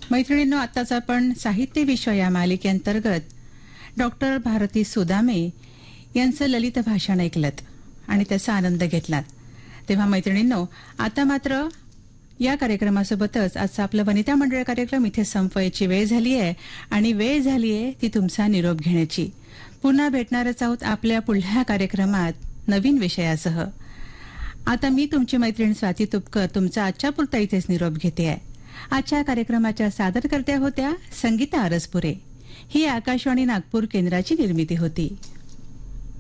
मैत्रिणींनो, आताच आपण साहित्य विश्व या मालिकेअंतर्गत डॉक्टर भारती सुदामे यांचं ललित भाषण ऐकलत आणि त्याचा आनंद घेतलात. तेव्हा मैत्रिणींनो, आता मात्र या कार्यक्रमासोबतच आजचा आपला वनिता मंडळ कार्यक्रम इथे संपवायची वेळ झाली आहे आणि वेळ झाली आहे ती तुमचा निरोप घेण्याची. पुन्हा भेटणारच आहोत आपल्या पुढल्या कार्यक्रमात नवीन विषयासह. आता मी तुमची मैत्रीण स्वाती तुपकर तुमचा आजच्या पुरता इथेच निरोप घेते आहे. आजच्या कार्यक्रमाच्या सादरकर्त्या होत्या संगीता आरसपुरे. ही आकाशवाणी नागपूर केंद्राची निर्मिती होती.